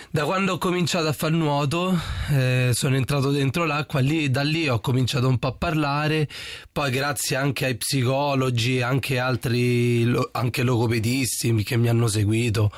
Da quando ho cominciato a fare nuoto, sono entrato dentro l'acqua, da lì ho cominciato un po' a parlare, poi grazie anche ai psicologi, anche altri, anche logopedisti che mi hanno seguito,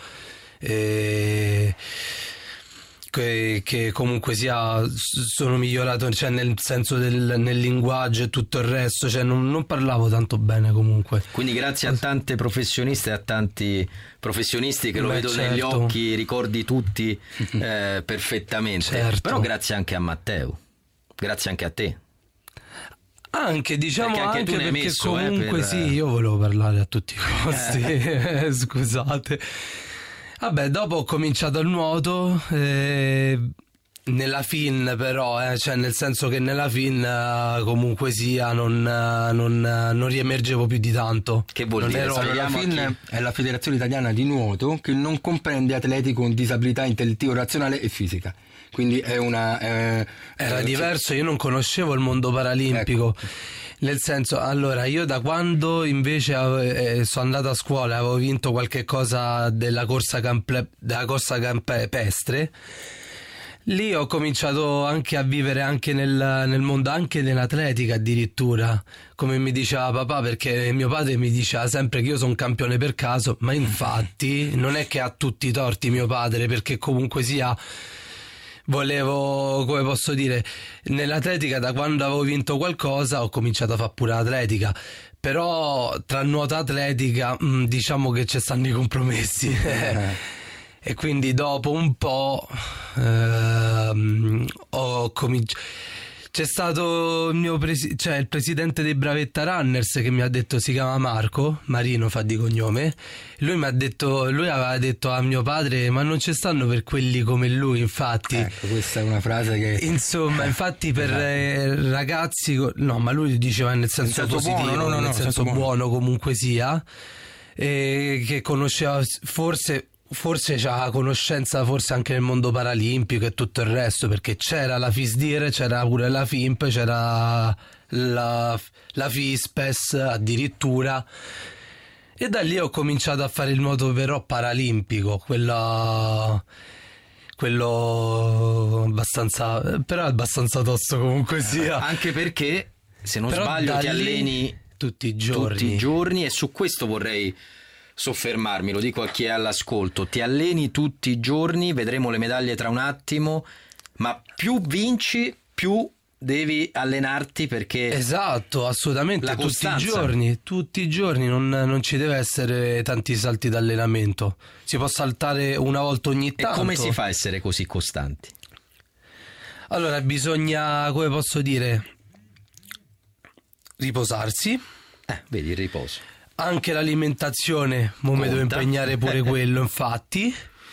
che comunque sia sono migliorato, cioè nel senso nel linguaggio e tutto il resto, cioè non parlavo tanto bene comunque. Quindi grazie a tante professioniste e a tanti professionisti che lo vedo certo. negli occhi, ricordi tutti perfettamente, certo. Però grazie anche a Matteo, grazie anche a te. Anche, diciamo, perché anche tu ne hai perché messo, comunque sì, io volevo parlare a tutti i costi, scusate. Vabbè, dopo ho cominciato il nuoto, nella fin però, cioè nel senso che nella fin comunque sia non riemergevo più di tanto. Che vuol dire? La FIN è la Federazione Italiana di Nuoto, che non comprende atleti con disabilità intellettivo, razionale e fisica. Quindi è una... Era diverso, io non conoscevo il mondo paralimpico. Ecco. Nel senso, allora, io da quando invece sono andato a scuola, avevo vinto qualche cosa della corsa campestre, lì ho cominciato anche a vivere anche nel mondo, anche nell'atletica addirittura, come mi diceva papà, perché mio padre mi diceva sempre che io sono un campione per caso, ma infatti non è che ha tutti i torti mio padre, perché comunque sia... Volevo, come posso dire, nell'atletica da quando avevo vinto qualcosa ho cominciato a fare pure l'atletica, però tra nuoto e atletica diciamo che ci stanno i compromessi e quindi dopo un po' ho cominciato. C'è stato il mio il presidente dei Bravetta Runners che mi ha detto, si chiama Marino fa di cognome, lui aveva detto a mio padre ma non ci stanno per quelli come lui, infatti. Ecco, questa è una frase che... Insomma, infatti per ragazzi, no, ma lui diceva nel senso positivo, buono, nel senso buono comunque sia, che conosceva forse c'ha conoscenza forse anche nel mondo paralimpico e tutto il resto, perché c'era la FISDIR, c'era pure la FIMP, c'era la FISPES addirittura, e da lì ho cominciato a fare il nuoto però paralimpico, quello abbastanza, però è abbastanza tosto comunque sia, anche perché se non però sbaglio ti alleni tutti i giorni, e su questo vorrei soffermarmi, lo dico a chi è all'ascolto. Ti alleni tutti i giorni, vedremo le medaglie tra un attimo, ma più vinci più devi allenarti, perché esatto, assolutamente, la costanza. tutti i giorni non ci deve essere tanti salti d'allenamento, si può saltare una volta ogni tanto. E come si fa a essere così costanti? Allora bisogna, come posso dire, riposarsi, vedi, il riposo. Anche l'alimentazione, mi devo impegnare pure quello, infatti.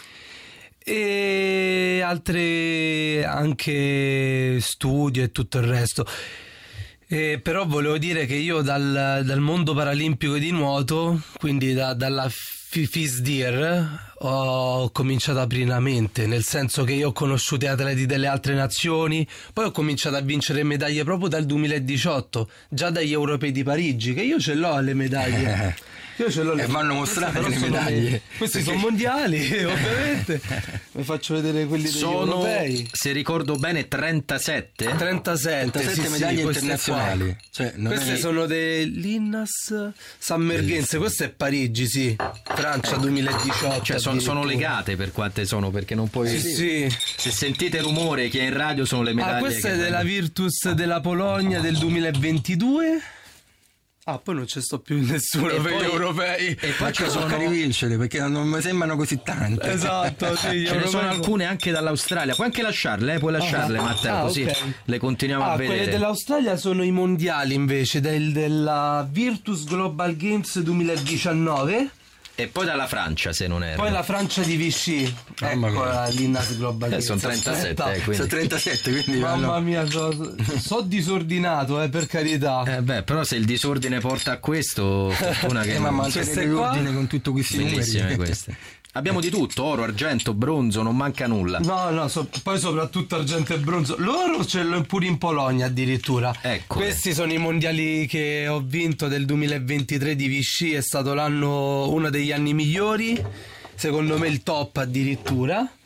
E altre anche studio e tutto il resto. Però volevo dire che io dal mondo paralimpico di nuoto, quindi dalla FISDIR, ho cominciato a aprire la mente, nel senso che io ho conosciuto atleti delle altre nazioni, poi ho cominciato a vincere medaglie proprio dal 2018, già dagli europei di Parigi, che io ce l'ho le medaglie. Io ce l'ho e vanno mostrate le medaglie. Questi sono mondiali, ovviamente. Vi faccio vedere quelli degli europei. Se ricordo bene, 37 sì, medaglie internazionali. Cioè, queste sono dell'Innas Summer Games. Questo è Parigi, sì. Francia 2018. Cioè sono legate per quante sono, perché non puoi. Sì. Se sentite rumore, chi è in radio, sono le medaglie. Questa è della Virtus della Polonia del 2022. Poi non c'è sto più nessuno per gli europei. E poi ci sono rivincere, perché non mi sembrano così tante. Esatto, sì, ce ne sono alcune anche dall'Australia. Puoi anche lasciarle, puoi lasciarle, Matteo, così okay. Le continuiamo a vedere. Quelle dell'Australia sono i mondiali invece, della Virtus Global Games 2019. E poi dalla Francia, se non erro. Poi la Francia di Vichy. Ecco l'Innas Global Games. Sono 37, quindi. Sono 37, quindi mamma mia, so disordinato, per carità. Però se il disordine porta a questo, fortuna che ma mantenere l'ordine con tutto questi numeri. Queste. Abbiamo di tutto, oro, argento, bronzo, non manca nulla. No, poi soprattutto argento e bronzo. L'oro ce l'ho pure in Polonia addirittura. Ecco. Questi sono i mondiali che ho vinto del 2023 di Vichy, è stato uno degli anni migliori, secondo me il top addirittura.